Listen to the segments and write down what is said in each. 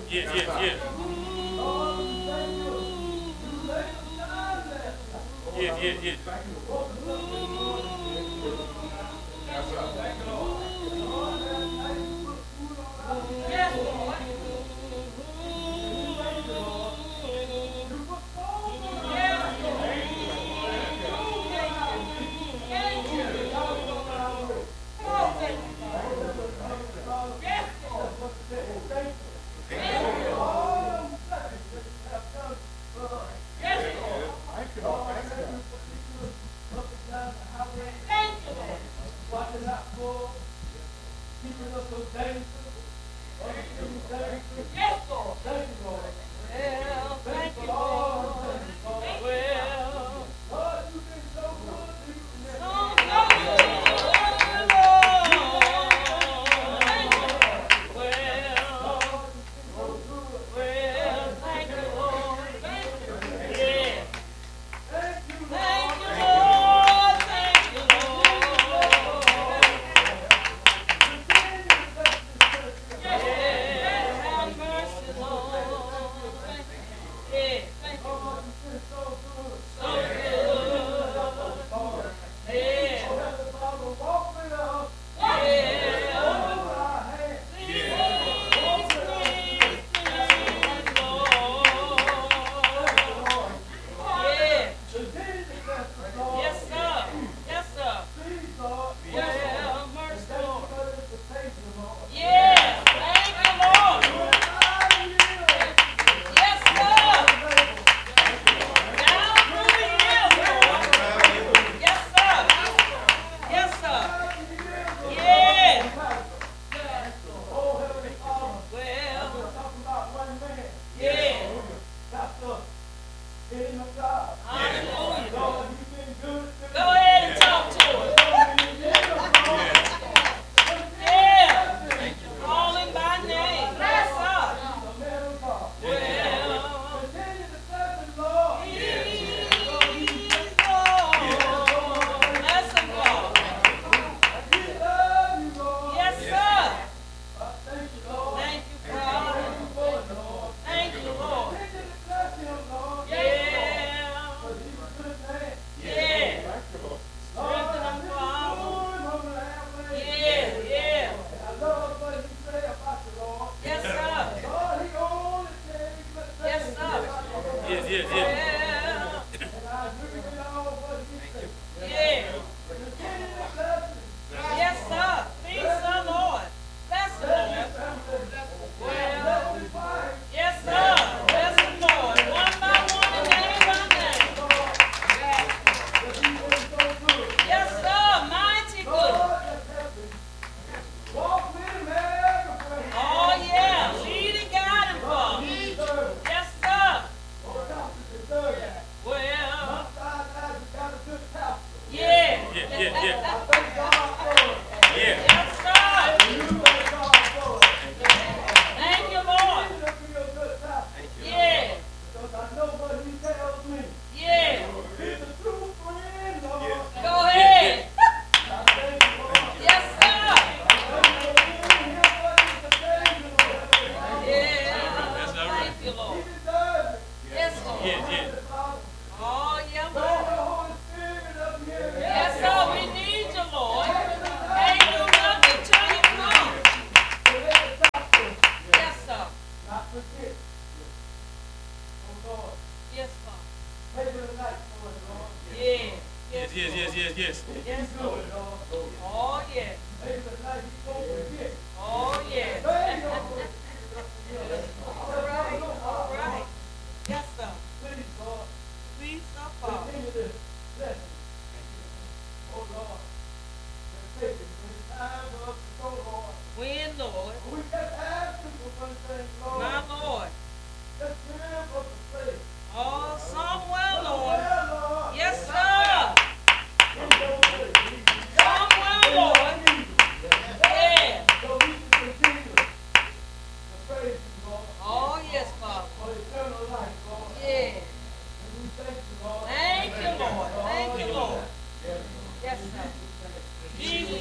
Yeah, yeah, yeah. Yeah, yeah, yeah.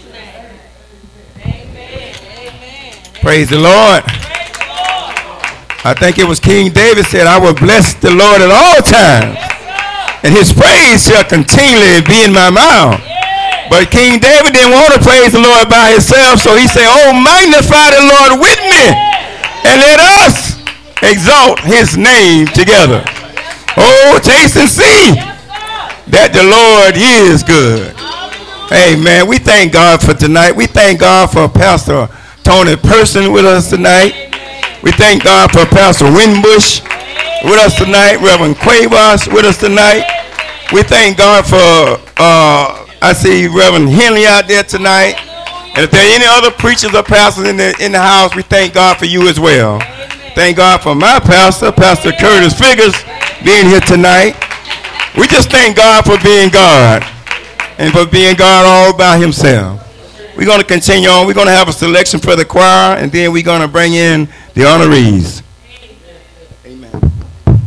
Praise the Lord. I think it was King David said, I will bless the Lord at all times, and his praise shall continually be in my mouth. But King David didn't want to praise the Lord by himself, so he said, oh, magnify the Lord with me, and let us exalt his name together. Oh, taste and see that the Lord is good. Amen. We thank God for tonight. We thank God for Pastor Tony Person with us tonight. We thank God for Pastor Winbush with us tonight. Reverend Cuevas with us tonight. We thank God for, I see Reverend Henley out there tonight. And if there are any other preachers or pastors in the house, we thank God for you as well. Thank God for my pastor, Pastor Curtis Figures, being here tonight. We just thank God for being God and for being God all by himself. We're going to continue on. We're going to have a selection for the choir, and then we're going to bring in the honorees. Amen.